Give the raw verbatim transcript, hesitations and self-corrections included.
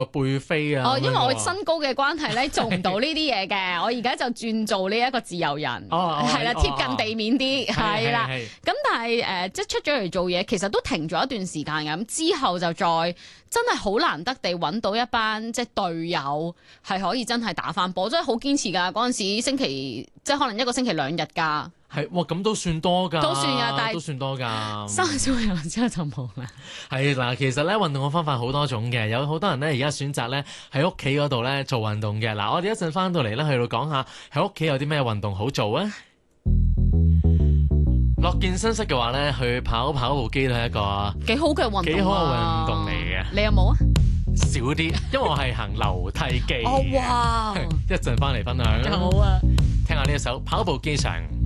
背飛啊。 哦，因為我咁樣喎身高嘅關係咧，做唔到呢啲嘢嘅。我而家就轉做呢一個自由人， 哦哦係啦， 哦貼近地面啲，係啦。 係係咁但係誒、呃，即係出咗嚟做嘢，其實都停咗一段時間嘅。咁之後就再真係好難得地揾到一班即係隊友，係可以真係打翻波，真係好堅持㗎。嗰陣時星期即係可能一個星期兩日㗎。 係哇，咁都算多㗎， 都算㗎但係都算多㗎。 生咗小朋友之後就冇啦。 係嗱，其實咧運動嘅方法好多種嘅，有好多人咧而家選擇咧喺屋企嗰度咧做運動嘅。嗱，我哋一陣翻到嚟咧去到講下喺屋企有啲咩運動好做啊。落健身室嘅話咧，去跑跑步機都係一個幾好嘅運動啊， 幾好嘅運動嚟嘅。 你有冇啊？ 少啲，因為我係行樓梯機嘅。 哦哇！ 一陣翻嚟分享。 好啊！ 聽下呢一首跑步機上。